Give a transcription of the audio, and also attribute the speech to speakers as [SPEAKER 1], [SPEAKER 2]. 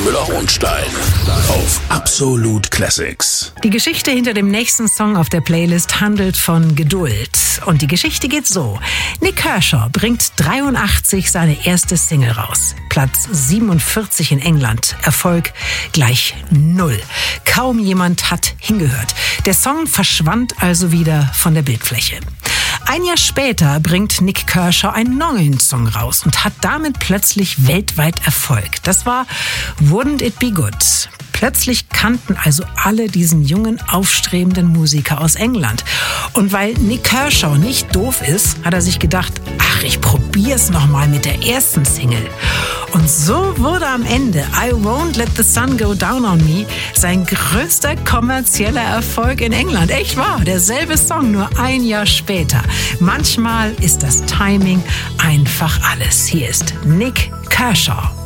[SPEAKER 1] Müller-Hohenstein auf Absolut Classics.
[SPEAKER 2] Die Geschichte hinter dem nächsten Song auf der Playlist handelt von Geduld. Und die Geschichte geht so. Nik Kershaw bringt 83 seine erste Single raus. Platz 47 in England. Erfolg gleich 0. Kaum jemand hat hingehört. Der Song verschwand also wieder von der Bildfläche. Ein Jahr später bringt Nik Kershaw einen neuen Song raus und hat damit plötzlich weltweit Erfolg. Das war Wouldn't It Be Good. Plötzlich kannten also alle diesen jungen, aufstrebenden Musiker aus England. Und weil Nik Kershaw nicht doof ist, hat er sich gedacht, ach, ich probier's nochmal mit der ersten Single. Und so wurde am Ende I Won't Let the Sun Go Down on Me sein größter kommerzieller Erfolg in England. Echt wahr, derselbe Song, nur ein Jahr später. Manchmal ist das Timing einfach alles. Hier ist Nik Kershaw.